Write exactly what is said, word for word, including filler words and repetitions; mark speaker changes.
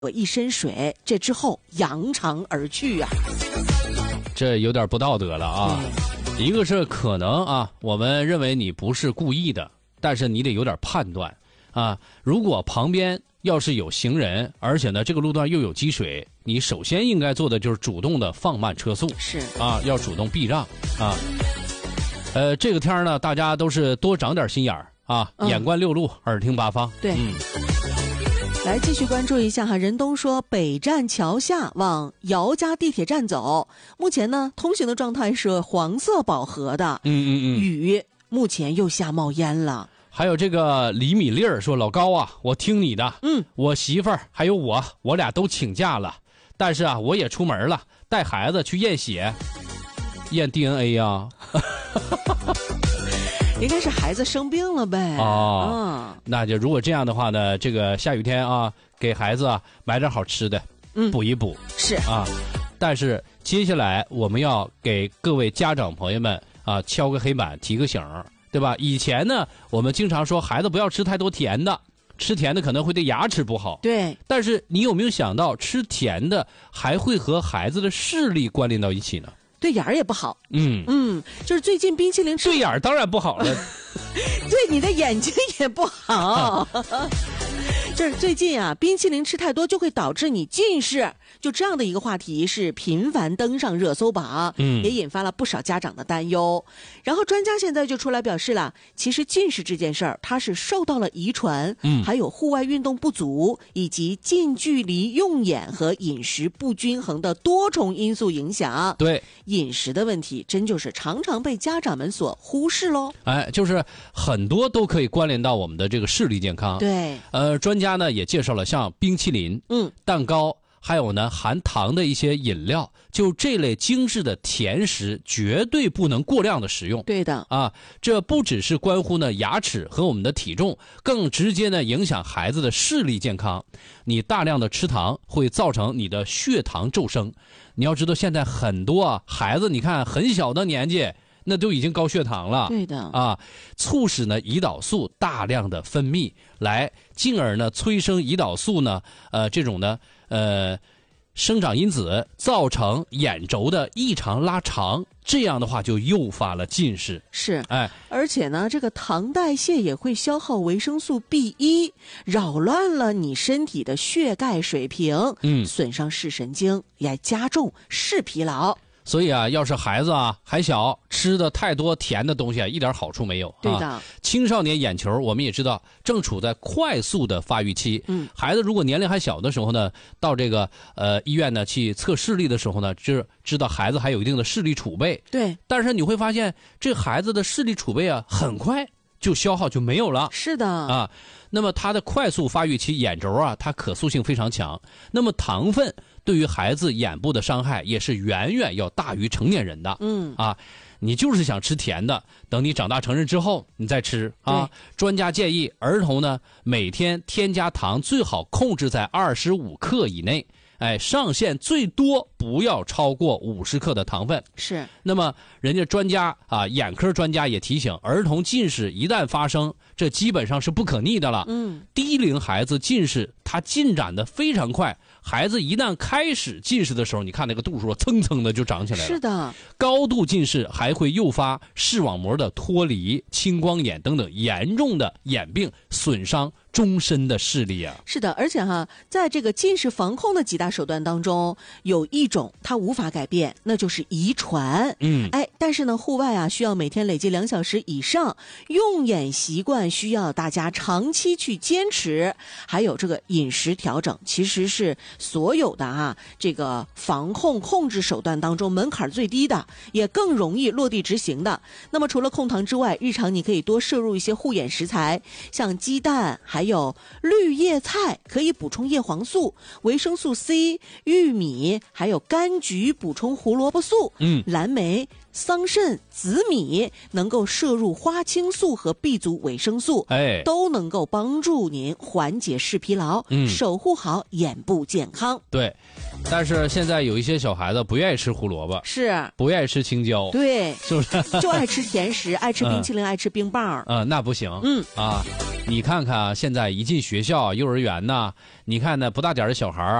Speaker 1: 我一身水，这之后扬长而去啊，
Speaker 2: 这有点不道德了啊！一个是可能啊，我们认为你不是故意的，但是你得有点判断啊。如果旁边要是有行人，而且呢这个路段又有积水，你首先应该做的就是主动的放慢车速，
Speaker 1: 是
Speaker 2: 啊，要主动避让啊。呃，这个天呢，大家都是多长点心眼儿啊，嗯、眼观六路，耳听八方。
Speaker 1: 对。嗯，来继续关注一下哈，任东说北站桥下往姚家地铁站走，目前呢通行的状态是黄色饱和的，
Speaker 2: 嗯嗯嗯，
Speaker 1: 雨目前又下冒烟了。
Speaker 2: 还有这个李米粒儿说，老高啊，我听你的，
Speaker 1: 嗯，
Speaker 2: 我媳妇儿还有我，我俩都请假了，但是啊，我也出门了，带孩子去验血，验 D N A 呀、啊。
Speaker 1: 应该是孩子生病了呗。
Speaker 2: 哦，
Speaker 1: 嗯，
Speaker 2: 那就如果这样的话呢，这个下雨天啊，给孩子啊买点好吃的，
Speaker 1: 嗯，
Speaker 2: 补一补
Speaker 1: 是
Speaker 2: 啊。但是接下来我们要给各位家长朋友们啊敲个黑板，提个醒，对吧？以前呢，我们经常说孩子不要吃太多甜的，吃甜的可能会对牙齿不好。
Speaker 1: 对。
Speaker 2: 但是你有没有想到，吃甜的还会和孩子的视力关联到一起呢？
Speaker 1: 对眼儿也不好。
Speaker 2: 嗯
Speaker 1: 嗯，就是最近冰淇淋吃
Speaker 2: 对眼儿当然不好了，
Speaker 1: 对你的眼睛也不好。就是最近啊，冰淇淋吃太多就会导致你近视，就这样的一个话题是频繁登上热搜榜，
Speaker 2: 嗯，
Speaker 1: 也引发了不少家长的担忧。然后专家现在就出来表示了，其实近视这件事儿，它是受到了遗传，
Speaker 2: 嗯，
Speaker 1: 还有户外运动不足，以及近距离用眼和饮食不均衡的多重因素影响。
Speaker 2: 对，
Speaker 1: 饮食的问题真就是常常被家长们所忽视喽。
Speaker 2: 哎，就是很多都可以关联到我们的这个视力健康。
Speaker 1: 对，
Speaker 2: 呃，专家呢也介绍了像冰淇淋、
Speaker 1: 嗯，
Speaker 2: 蛋糕，还有呢含糖的一些饮料，就这类精致的甜食绝对不能过量的食用。
Speaker 1: 对的
Speaker 2: 啊，这不只是关乎呢牙齿和我们的体重，更直接呢影响孩子的视力健康。你大量的吃糖会造成你的血糖骤升。你要知道现在很多啊孩子，你看很小的年纪那都已经高血糖了。
Speaker 1: 对的
Speaker 2: 啊，促使呢胰岛素大量的分泌，来进而呢催生胰岛素呢呃这种呢呃生长因子，造成眼轴的异常拉长，这样的话就诱发了近视。
Speaker 1: 是，
Speaker 2: 哎，
Speaker 1: 而且呢，这个糖代谢也会消耗维生素 B 一，扰乱了你身体的血钙水平，
Speaker 2: 嗯，
Speaker 1: 损伤视神经，也加重视疲劳。
Speaker 2: 所以啊，要是孩子啊还小，吃的太多甜的东西啊，一点好处没有。
Speaker 1: 对的，
Speaker 2: 啊、青少年眼球我们也知道正处在快速的发育期。
Speaker 1: 嗯，
Speaker 2: 孩子如果年龄还小的时候呢，到这个呃医院呢去测视力的时候呢，就知道孩子还有一定的视力储备。
Speaker 1: 对，
Speaker 2: 但是你会发现，这孩子的视力储备啊，很快就消耗就没有了。
Speaker 1: 是的
Speaker 2: 啊，那么他的快速发育期眼轴啊，它可塑性非常强。那么糖分对于孩子眼部的伤害也是远远要大于成年人的。
Speaker 1: 嗯
Speaker 2: 啊，你就是想吃甜的，等你长大成人之后你再吃啊。专家建议儿童呢每天添加糖最好控制在二十五克以内，哎，上限最多不要超过五十克的糖分。
Speaker 1: 是。
Speaker 2: 那么人家专家啊，眼科专家也提醒，儿童近视一旦发生，这基本上是不可逆的了。
Speaker 1: 嗯，
Speaker 2: 低龄孩子近视它进展的非常快，孩子一旦开始近视的时候，你看那个度数蹭蹭的就长起来了。
Speaker 1: 是的，
Speaker 2: 高度近视还会诱发视网膜的脱离、青光眼等等严重的眼病，损伤终身的视力啊。
Speaker 1: 是的，而且哈，在这个近视防控的几大手段当中，有一种它无法改变，那就是遗传。
Speaker 2: 嗯，
Speaker 1: 哎，但是呢，户外啊需要每天累计两小时以上，用眼习惯需要大家长期去坚持，还有这个饮食调整，其实是所有的啊这个防控控制手段当中门槛最低的，也更容易落地执行的。那么除了控糖之外，日常你可以多摄入一些护眼食材，像鸡蛋，还有绿叶菜可以补充叶黄素，维生素 C， 玉米还有柑橘补充胡萝卜素，
Speaker 2: 嗯，
Speaker 1: 蓝莓、桑葚、紫米能够摄入花青素和 B 族维生素，
Speaker 2: 哎，
Speaker 1: 都能够帮助您缓解视疲劳，
Speaker 2: 嗯，
Speaker 1: 守护好眼部健康。
Speaker 2: 对，但是现在有一些小孩子不愿意吃胡萝卜，
Speaker 1: 是
Speaker 2: 不愿意吃青椒，
Speaker 1: 对，
Speaker 2: 是不是？
Speaker 1: 就爱吃甜食，爱吃冰淇淋，嗯、爱吃冰棒。
Speaker 2: 呃，那不行。
Speaker 1: 嗯
Speaker 2: 啊。 你看看啊，现在一进学校、幼儿园呐，你看那不大点儿的小孩啊。